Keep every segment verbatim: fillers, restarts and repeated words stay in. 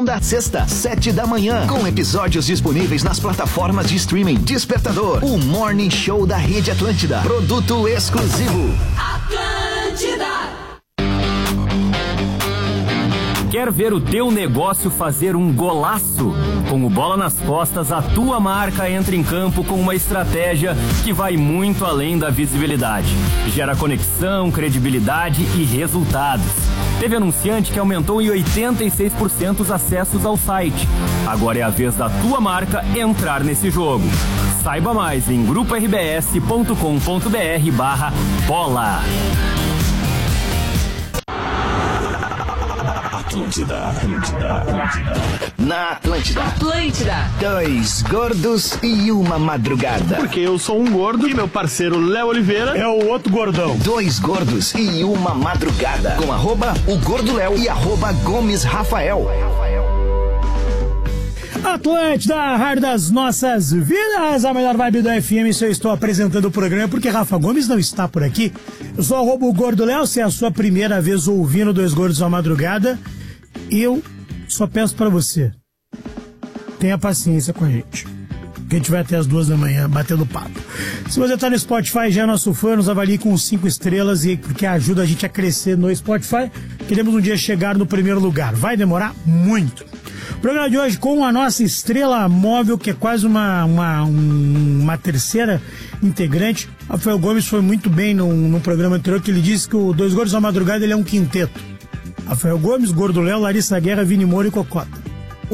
segunda, sexta, sete da manhã, com episódios disponíveis nas plataformas de streaming. Despertador, o Morning Show da Rede Atlântida. Produto exclusivo. Atlântida. Quer ver o teu negócio fazer um golaço? Com o Bola nas Costas, a tua marca entra em campo com uma estratégia que vai muito além da visibilidade. Gera conexão, credibilidade e resultados. Teve anunciante que aumentou em oitenta e seis por cento os acessos ao site. Agora é a vez da tua marca entrar nesse jogo. Saiba mais em grupo r b s ponto com ponto b r barra bola. Atlântida, Atlântida, Atlântida. Na Atlântida. Atlântida. Dois gordos e uma madrugada. Porque eu sou um gordo e meu parceiro Léo Oliveira é o outro gordão. Dois gordos e uma madrugada. Com arroba o Gordo Léo e arroba Gomes Rafael. Atlântida, a rádio das nossas vidas, a melhor vibe do F M. Se eu estou apresentando o programa porque Rafa Gomes não está por aqui. Eu sou arroba o Gordo Léo. Se é a sua primeira vez ouvindo Dois Gordos à Madrugada, eu só peço pra você, tenha paciência com a gente, que a gente vai até as duas da manhã batendo papo. Se você tá no Spotify, já é nosso fã, nos avalie com cinco estrelas, e porque ajuda a gente a crescer no Spotify. Queremos um dia chegar no primeiro lugar. Vai demorar muito. O programa de hoje com a nossa estrela móvel, que é quase uma, uma, um, uma terceira integrante. Rafael Gomes foi muito bem no, no programa anterior, que ele disse que o Dois Gordos à Madrugada ele é um quinteto. Rafael Gomes, Gordo Léo, Larissa Guerra, Vini Moura e Cocota.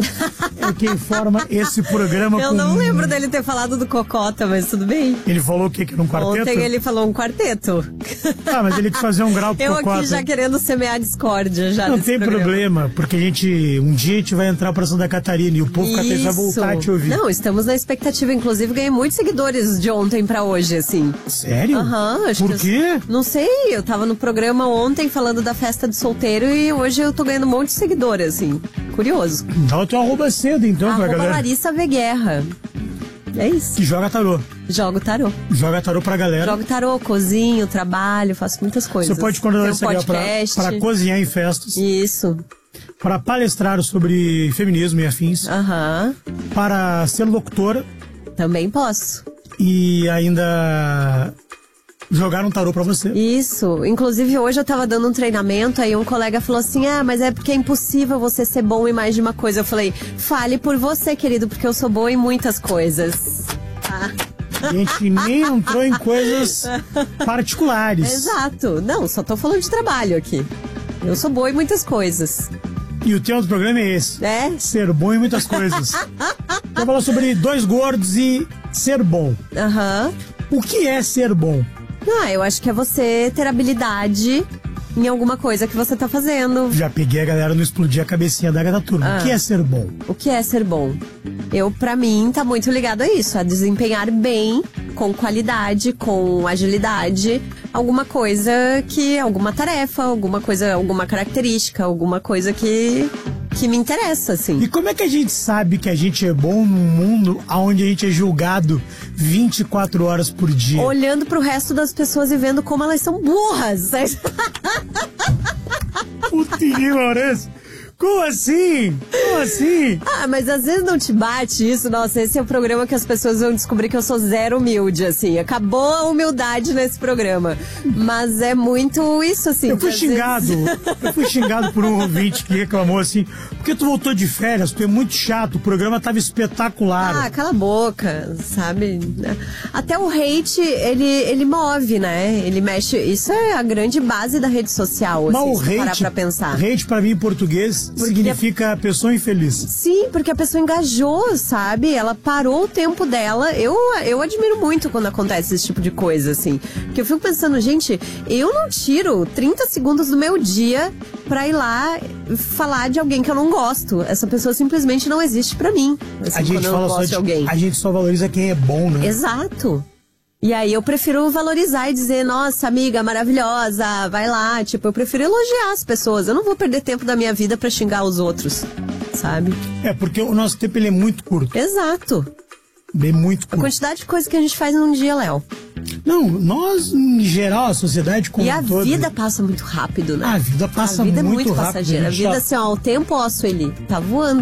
É quem forma esse programa. Eu com... não lembro dele ter falado do Cocota, mas tudo bem. Ele falou o quê? Que era um quarteto? Ontem ele falou um quarteto. Ah, mas ele quis fazer um grau pro Eu Cocota. aqui já querendo semear discórdia já. Não nesse tem programa. problema, porque a gente, um dia a gente vai entrar pra Santa Catarina e o povo catarinense vai voltar a te ouvir. Não, estamos na expectativa. Inclusive, ganhei muitos seguidores de ontem pra hoje, assim. Sério? Aham, acho Por que quê? Eu, não sei, eu tava no programa ontem falando da festa de solteiro e hoje eu tô ganhando um monte de seguidores, assim. Curioso. Dá o teu arroba cedo, então, pra Arroba galera. Larissa V. Guerra. É isso. Que joga tarô. Jogo tarô. Joga tarô pra galera. Jogo tarô, cozinho, trabalho, faço muitas coisas. Você pode convidar Tem um essa galera pra, podcast. pra cozinhar em festas, Isso. para palestrar sobre feminismo e afins, Aham. para ser locutora Também posso. e ainda jogar um tarô pra você. Isso. Inclusive, hoje eu tava dando um treinamento, aí um colega falou assim, ah, mas é porque é impossível você ser bom em mais de uma coisa. Eu falei, fale por você, querido, porque eu sou boa em muitas coisas. Ah. A gente nem entrou em coisas particulares. Exato. Não, só tô falando de trabalho aqui. Eu sou boa em muitas coisas. E o tema do programa é esse. É? Ser bom em muitas coisas. Vou falar sobre dois gordos e ser bom. Aham. O que é ser bom? Ah, eu acho que é você ter habilidade em alguma coisa que você tá fazendo. Já peguei a galera no explodir a cabecinha da da turma. Ah. O que é ser bom? O que é ser bom? Eu, pra mim, tá muito ligado a isso, a desempenhar bem, com qualidade, com agilidade, alguma coisa que, alguma tarefa, alguma coisa, alguma característica, alguma coisa que, que me interessa, assim. E como é que a gente sabe que a gente é bom num mundo onde a gente é julgado vinte e quatro horas por dia? Olhando pro resto das pessoas e vendo como elas são burras. Puta que ignorância. Como assim? Como assim? Ah, mas às vezes não te bate isso. Nossa, esse é o programa que as pessoas vão descobrir que eu sou zero humilde, assim. Acabou a humildade nesse programa. Mas é muito isso, assim. Eu fui às xingado. vezes- Eu fui xingado por um ouvinte que reclamou assim, porque tu voltou de férias, tu é muito chato, o programa tava espetacular. Ah, cala a boca, sabe? Até o hate, ele, ele move, né? Ele mexe. Isso é a grande base da rede social, Mas assim, o se parar hate, pra pensar. hate pra mim em português significa pessoa infeliz. Sim, porque a pessoa engajou, sabe? Ela parou o tempo dela. Eu, eu admiro muito quando acontece esse tipo de coisa, assim. Porque eu fico pensando, gente, eu não tiro trinta segundos do meu dia pra ir lá falar de alguém que eu não gosto. Essa pessoa simplesmente não existe pra mim. Assim, A gente quando eu fala não só gosto de, de alguém. a gente só valoriza quem é bom, né? Exato. E aí eu prefiro valorizar e dizer, nossa, amiga, maravilhosa, vai lá. Tipo, eu prefiro elogiar as pessoas. Eu não vou perder tempo da minha vida pra xingar os outros, sabe? É, porque o nosso tempo ele é muito curto. Exato. Bem muito A curto. quantidade de coisa que a gente faz num dia, Léo. Não, nós, em geral, a sociedade como E a um todo... vida passa muito rápido, né? A vida passa A vida é muito muito rápido, passageira. A gente. vida, assim, ó, o tempo, ó, Sueli, tá voando.